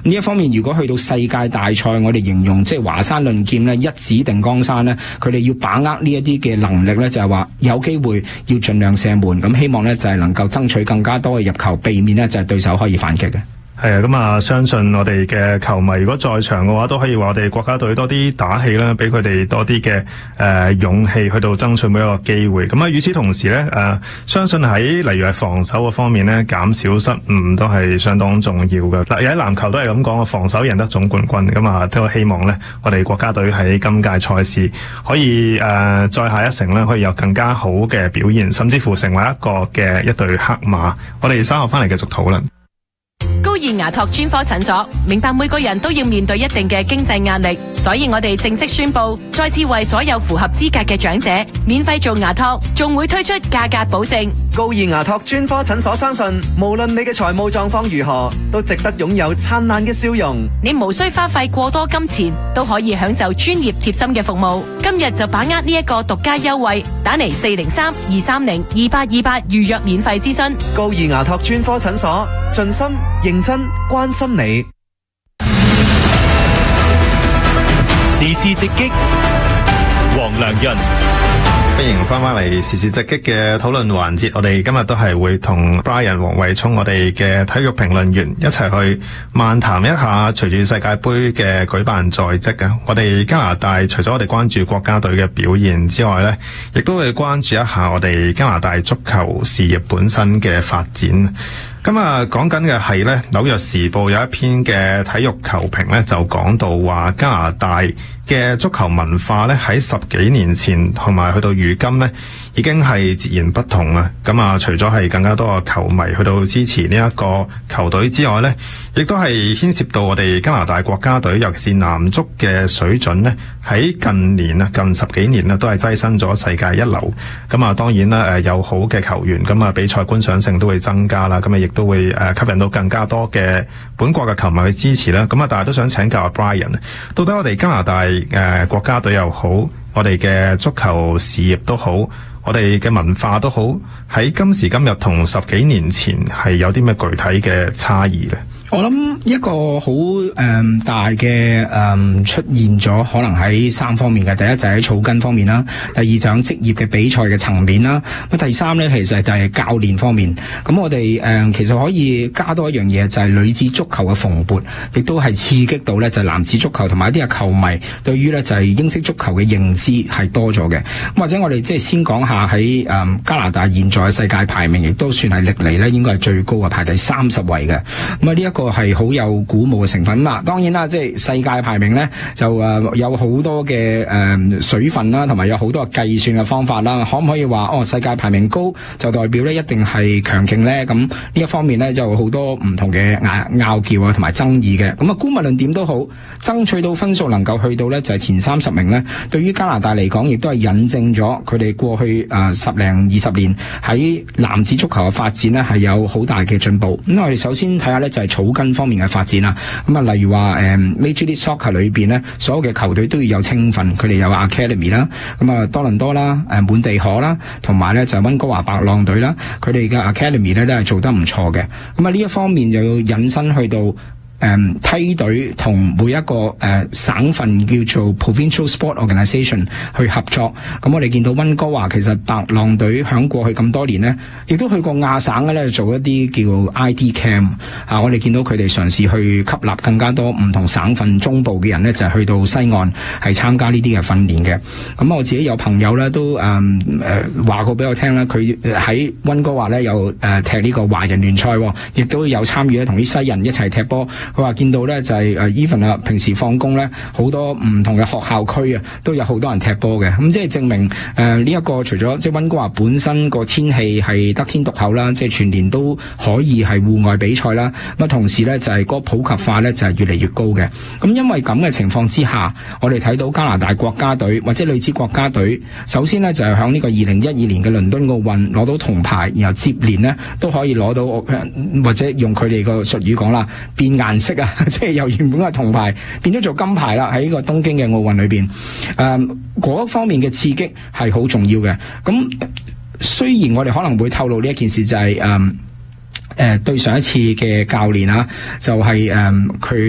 呢一方面，如果去到世界大賽，我哋形容即係華山論劍咧，一指定江山咧，佢哋要把握呢一啲嘅能力咧，就係話有機會要盡量射門，咁希望咧就係能夠爭取更加多嘅入球，避免咧就係對手可以反擊嘅。 係啊，咁啊，相信我哋嘅球迷如果在場嘅話，都可以話我哋國家隊多啲打氣啦，俾佢哋多啲嘅勇氣去到爭取每一個機會。咁啊，與此同時咧，相信喺例如係防守嘅方面咧，減少失誤都係相當重要嘅。嗱，喺籃球都係咁講，防守贏得總冠軍。咁啊，都希望咧，我哋國家隊喺今屆賽事可以再下一城咧，可以有更加好嘅表現，甚至乎成為一隊黑馬。我哋稍後翻嚟繼續討論。 高爾牙托專科診所明白每個人都要面對一定嘅經濟壓力，所以我哋正式宣布，再次為所有符合資格嘅長者免費做牙托，仲會推出價格保證。 高爾牙托專科診所相信，無論你嘅財務狀況如何，都值得擁有燦爛嘅笑容。 你無需花費過多金錢，都可以享受專業貼心嘅服務。今日就把握呢一個獨家優惠，打嚟403-230-2828預約免費諮詢。 高爾牙托專科診所，盡心認真關心你。 時事直擊，黃良潤。 歡迎翻返嚟時事直擊嘅討論環節，我哋今日都係會同 Brian 黃偉聰我哋嘅體育評論員一齊去漫談一下隨住世界盃嘅舉辦在即啊！我哋加拿大除咗我哋關注國家隊嘅表現之外呢，亦都會關注一下我哋加拿大足球事業本身嘅發展。咁啊，講緊嘅係呢，紐約時報有一篇嘅體育球評呢，就講到話加拿大嘅足球文化呢，喺10幾年前同埋去到如今呢，已經係截然不同啊！咁啊，除咗係更加多嘅球迷去到支持呢一個球隊之外呢，亦都係牽涉到我哋加拿大國家隊，尤其是男足嘅水準呢，喺近年啊，近10幾年啊，都係躋身咗世界一流。咁啊，當然啦，有好嘅球員，咁啊，比賽觀賞性都會增加啦。咁啊，亦都會吸引到更加多嘅本國嘅球迷去支持啦。咁啊，但係都想請教阿 Brian， 到底我哋加拿大國家隊又好，我哋嘅足球事業都好，我哋嘅文化都好，喺今時今日同10幾年前係有啲咩具體嘅差異呢？ 我諗一個好大嘅出現咗，可能喺3方面嘅。第一就係喺草根方面啦，第二就喺職業嘅比賽嘅層面啦。咁第三咧，其實就係教練方面。咁我哋其實可以加多一樣嘢，就係女子足球嘅蓬勃，亦都係刺激到咧就係男子足球同埋一啲嘅球迷對於咧就係英式足球嘅認知係多咗嘅。咁或者我哋即係先講下喺加拿大現在嘅世界排名，亦都算係歷嚟咧應該係最高嘅，排第30位嘅。咁啊呢一個係好有鼓舞嘅成分啦。當然啦，即係世界排名咧就有好多嘅水分啦，同埋有好多嘅計算嘅方法啦。可唔可以話世界排名高就代表咧一定係強勁咧？咁呢一方面咧就好多唔同嘅拗撬啊，同埋爭議嘅。咁啊，姑勿論點都好，爭取到分數能夠去到咧就係前30名咧，對於加拿大嚟講，亦都係引證咗佢哋過去10零20年喺男子足球嘅發展咧係有好大嘅進步。咁我哋首先睇下咧就係草根方面嘅發展啦。咁啊，例如話Major League Soccer 裏邊咧，所有嘅球隊都要有青訓，佢哋有 Academy 啦。咁啊，多倫多啦、滿地可啦，同埋咧就係溫哥華白浪隊啦，佢哋嘅 Academy 咧都係做得唔錯嘅。咁啊，呢一方面就要引申去到梯隊同每一個省份叫做 Provincial Sport Organisation 去合作。咁我哋見到溫哥華其實白浪隊響過去咁多年呢，亦都去過亞省嘅咧做一啲叫 ID Camp 我哋見到佢哋嘗試去吸納更加多唔同省份中部嘅人呢，就係去到西岸係參加呢啲嘅訓練嘅。咁我自己有朋友咧都話過俾我聽啦，佢喺溫哥華咧有踢呢個華人聯賽，亦都有參與咧同啲西人一齊踢波。佢話見到咧就係even 啊，平時放工咧好多唔同嘅學校區啊，都有好多人踢波嘅。咁即係證明呢一個除咗即係溫哥華本身個天氣係得天獨厚啦，即係全年都可以係戶外比賽啦。咁啊同時咧就係個普及化咧就係越嚟越高嘅。咁因為咁嘅情況之下，我哋睇到加拿大國家隊或者女子國家隊，首先咧就係響呢個2012年嘅倫敦奧運攞到銅牌，然後接連咧都可以攞到或者用佢哋個術語講啦，變顏色啊，即係由原本嘅銅牌變咗做金牌啦，喺呢個東京嘅奧運裏邊，嗰方面嘅刺激係好重要嘅。咁雖然我哋可能會透露呢一件事就係對上一次嘅教練啊，就係佢